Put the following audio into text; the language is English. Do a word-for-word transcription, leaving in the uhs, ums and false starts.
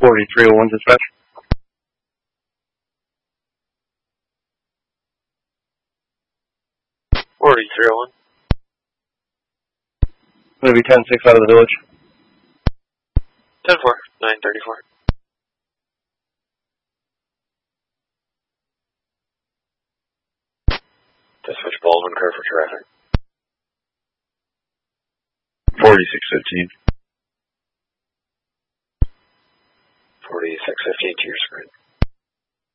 forty-three oh one dispatch. forty-three oh one. Going to be ten six out of the village. ten four, nine thirty-four. Dispatch Baldwin, clear for traffic. forty-six fifteen. forty-six fifteen to your screen.